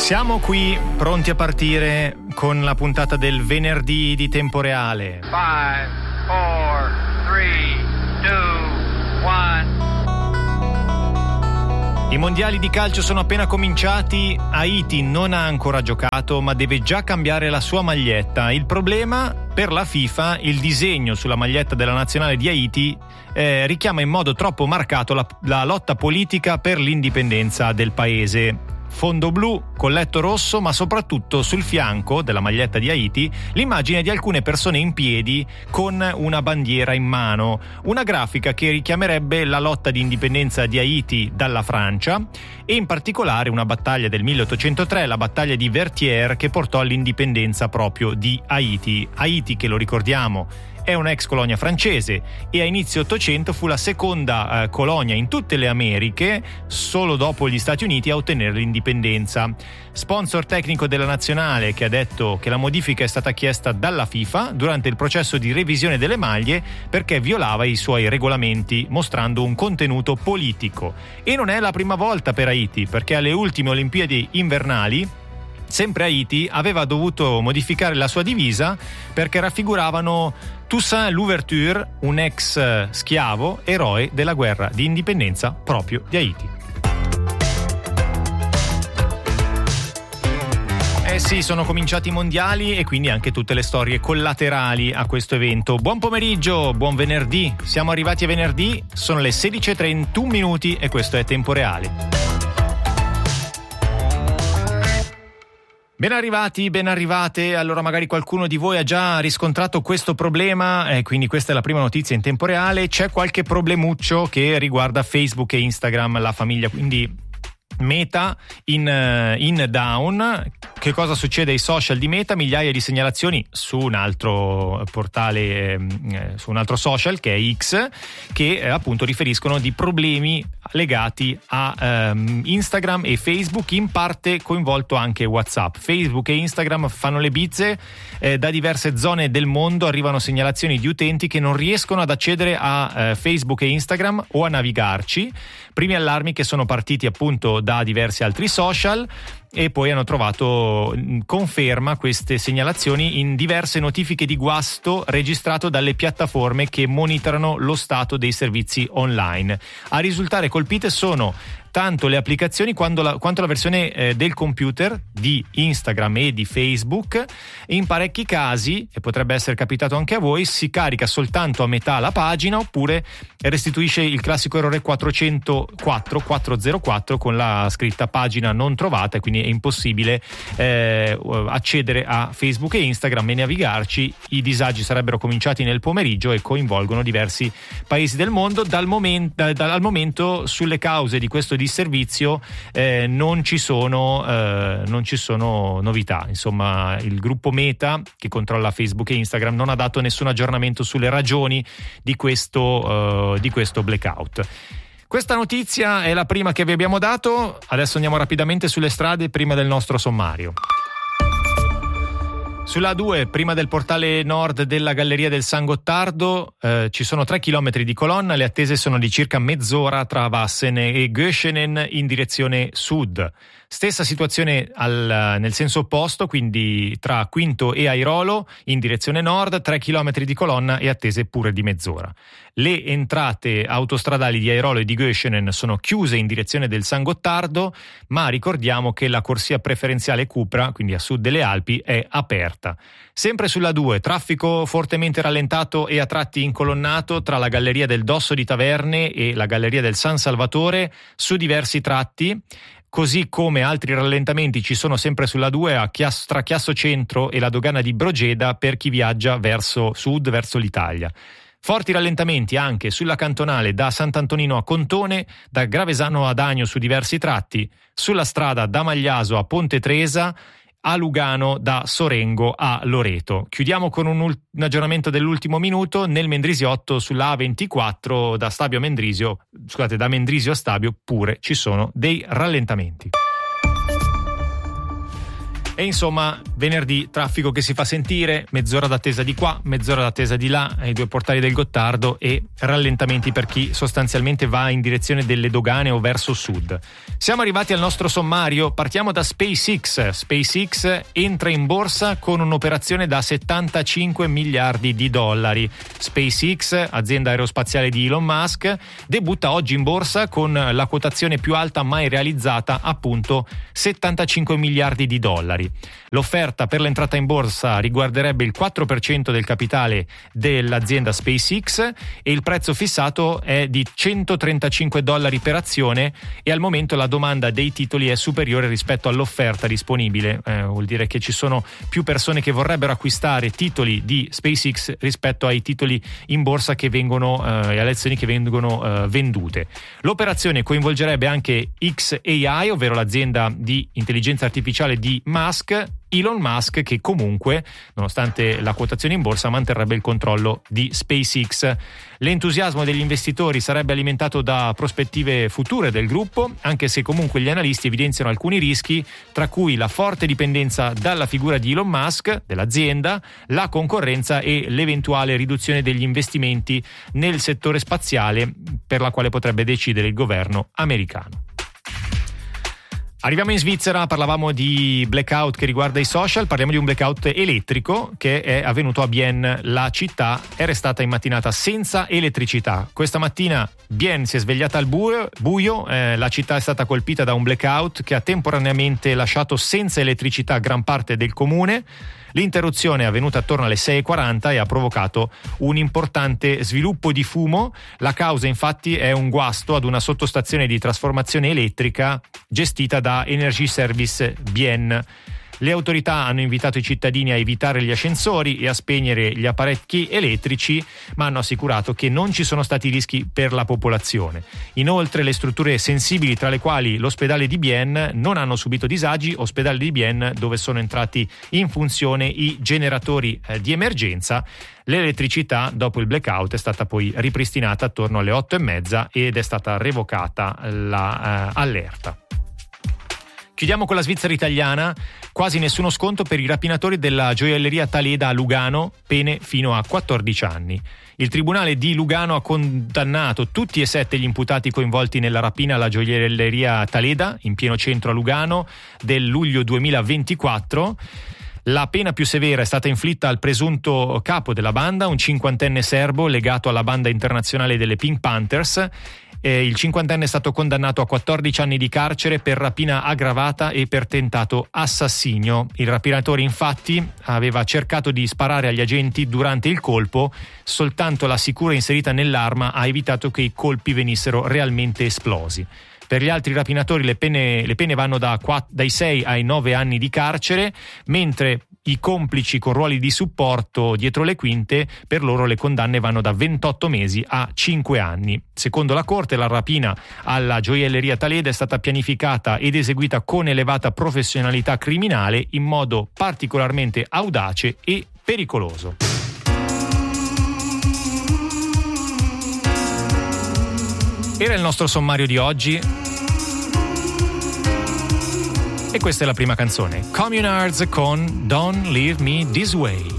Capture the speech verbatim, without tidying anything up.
Siamo qui pronti a partire con la puntata del venerdì di Tempo Reale. five, four, three, two, one. I mondiali di calcio sono appena cominciati, Haiti non ha ancora giocato ma deve già cambiare la sua maglietta. Il problema, per la FIFA, il disegno sulla maglietta della nazionale di Haiti eh, richiama in modo troppo marcato la, la lotta politica per l'indipendenza del paese. Fondo blu, colletto rosso, ma soprattutto sul fianco della maglietta di Haiti l'immagine di alcune persone in piedi con una bandiera in mano, una grafica che richiamerebbe la lotta di indipendenza di Haiti dalla Francia e in particolare una battaglia del milleottocentotre, la battaglia di Vertières, che portò all'indipendenza proprio di Haiti. Haiti, che lo ricordiamo, è un'ex colonia francese e a inizio Ottocento fu la seconda eh, colonia in tutte le Americhe, solo dopo gli Stati Uniti, a ottenere l'indipendenza. Sponsor tecnico della nazionale, che ha detto che la modifica è stata chiesta dalla FIFA durante il processo di revisione delle maglie perché violava i suoi regolamenti, mostrando un contenuto politico. E non è la prima volta per Haiti, perché alle ultime Olimpiadi invernali sempre Haiti aveva dovuto modificare la sua divisa perché raffiguravano Toussaint Louverture, un ex schiavo, eroe della guerra di indipendenza proprio di Haiti. Eh sì, sono cominciati i mondiali e quindi anche tutte le storie collaterali a questo evento. Buon pomeriggio, buon venerdì. Siamo arrivati a venerdì, sono le sedici e trentuno minuti e questo è Tempo Reale. Ben arrivati, ben arrivate. Allora magari qualcuno di voi ha già riscontrato questo problema, e eh, quindi questa è la prima notizia in tempo reale. C'è qualche problemuccio che riguarda Facebook e Instagram, la famiglia, quindi Meta in, uh, in down. Che cosa succede ai social di Meta? Migliaia di segnalazioni su un altro portale, eh, su un altro social che è X, che eh, appunto riferiscono di problemi legati a um, Instagram e Facebook, in parte coinvolto anche WhatsApp. Facebook e Instagram fanno le bizze, eh, da diverse zone del mondo arrivano segnalazioni di utenti che non riescono ad accedere a eh, Facebook e Instagram o a navigarci. Primi allarmi che sono partiti appunto da diversi altri social e poi hanno trovato conferma queste segnalazioni in diverse notifiche di guasto registrato dalle piattaforme che monitorano lo stato dei servizi online. A risultare colpite sono tanto le applicazioni quanto la, quanto la versione eh, del computer di Instagram e di Facebook. In parecchi casi, e potrebbe essere capitato anche a voi, si carica soltanto a metà la pagina oppure restituisce il classico errore quattrocentoquattro quattrocentoquattro con la scritta pagina non trovata, quindi è impossibile eh, accedere a Facebook e Instagram e navigarci. I disagi sarebbero cominciati nel pomeriggio e coinvolgono diversi paesi del mondo. Dal momento, da, al momento sulle cause di questo disservizio eh, non ci sono eh, non ci sono novità. Insomma, il gruppo Meta, che controlla Facebook e Instagram, non ha dato nessun aggiornamento sulle ragioni di questo uh, di questo blackout. Questa notizia è la prima che vi abbiamo dato. Adesso andiamo rapidamente sulle strade prima del nostro sommario. Sulla A due, prima del portale nord della Galleria del San Gottardo, eh, ci sono tre chilometri di colonna. Le attese sono di circa mezz'ora tra Vassen e Göschenen in direzione sud. Stessa situazione al, nel senso opposto, quindi tra Quinto e Airolo in direzione nord, tre chilometri di colonna e attese pure di mezz'ora. Le entrate autostradali di Airolo e di Göschenen sono chiuse in direzione del San Gottardo, ma ricordiamo che la corsia preferenziale Cupra, quindi a sud delle Alpi, è aperta. Sempre sulla due, traffico fortemente rallentato e a tratti incolonnato tra la Galleria del Dosso di Taverne e la Galleria del San Salvatore su diversi tratti. Così come altri rallentamenti ci sono sempre sulla due a Chiasso, tra Chiasso Centro e la dogana di Brogeda per chi viaggia verso sud, verso l'Italia. Forti rallentamenti anche sulla cantonale da Sant'Antonino a Contone, da Gravesano ad Agno su diversi tratti, sulla strada da Magliaso a Ponte Tresa, a Lugano da Sorengo a Loreto. Chiudiamo con un, ult- un aggiornamento dell'ultimo minuto. Nel Mendrisiotto sulla A ventiquattro da Stabio a Mendrisio, scusate, da Mendrisio a Stabio pure ci sono dei rallentamenti. E insomma, venerdì traffico che si fa sentire, mezz'ora d'attesa di qua, mezz'ora d'attesa di là, ai due portali del Gottardo e rallentamenti per chi sostanzialmente va in direzione delle dogane o verso sud. Siamo arrivati al nostro sommario, partiamo da SpaceX. SpaceX entra in borsa con un'operazione da settantacinque miliardi di dollari. SpaceX, azienda aerospaziale di Elon Musk, debutta oggi in borsa con la quotazione più alta mai realizzata, appunto settantacinque miliardi di dollari. L'offerta per l'entrata in borsa riguarderebbe il quattro per cento del capitale dell'azienda SpaceX e il prezzo fissato è di centotrentacinque dollari per azione e al momento la domanda dei titoli è superiore rispetto all'offerta disponibile. Eh, vuol dire che ci sono più persone che vorrebbero acquistare titoli di SpaceX rispetto ai titoli in borsa che vengono eh, e alle azioni che vengono eh, vendute. L'operazione coinvolgerebbe anche X A I, ovvero l'azienda di intelligenza artificiale di Musk, Elon Musk, che comunque, nonostante la quotazione in borsa, manterrebbe il controllo di SpaceX. L'entusiasmo degli investitori sarebbe alimentato da prospettive future del gruppo, anche se comunque gli analisti evidenziano alcuni rischi, tra cui la forte dipendenza dalla figura di Elon Musk, dell'azienda, la concorrenza e l'eventuale riduzione degli investimenti nel settore spaziale, per la quale potrebbe decidere il governo americano. Arriviamo in Svizzera, parlavamo di blackout che riguarda i social, parliamo di un blackout elettrico che è avvenuto a Bienne. La città è restata in mattinata senza elettricità. Questa mattina Bienne si è svegliata al buio, buio eh, la città è stata colpita da un blackout che ha temporaneamente lasciato senza elettricità gran parte del comune. L'interruzione è avvenuta attorno alle sei e quaranta e ha provocato un importante sviluppo di fumo. La causa infatti è un guasto ad una sottostazione di trasformazione elettrica gestita da Energy Service Bienne. Le autorità hanno invitato i cittadini a evitare gli ascensori e a spegnere gli apparecchi elettrici, ma hanno assicurato che non ci sono stati rischi per la popolazione. Inoltre, le strutture sensibili, tra le quali l'ospedale di Bienne, non hanno subito disagi. Ospedale di Bienne dove sono entrati in funzione i generatori eh, di emergenza. L'elettricità dopo il blackout è stata poi ripristinata attorno alle otto e mezza ed è stata revocata l'allerta. Eh, Chiudiamo con la Svizzera italiana, quasi nessuno sconto per i rapinatori della gioielleria Taleda a Lugano, pene fino a quattordici anni. Il tribunale di Lugano ha condannato tutti e sette gli imputati coinvolti nella rapina alla gioielleria Taleda, in pieno centro a Lugano, del luglio duemilaventiquattro. La pena più severa è stata inflitta al presunto capo della banda, un cinquantenne serbo legato alla banda internazionale delle Pink Panthers. Eh, il cinquantenne è stato condannato a quattordici anni di carcere per rapina aggravata e per tentato assassinio. Il rapinatore infatti aveva cercato di sparare agli agenti durante il colpo, soltanto la sicura inserita nell'arma ha evitato che i colpi venissero realmente esplosi. Per gli altri rapinatori le pene, le pene vanno da quattro, dai sei ai nove anni di carcere, mentre i complici con ruoli di supporto dietro le quinte, per loro le condanne vanno da ventotto mesi a cinque anni. Secondo la Corte, la rapina alla gioielleria Taleda è stata pianificata ed eseguita con elevata professionalità criminale in modo particolarmente audace e pericoloso. Era il nostro sommario di oggi e questa è la prima canzone, Communards con Don't Leave Me This Way.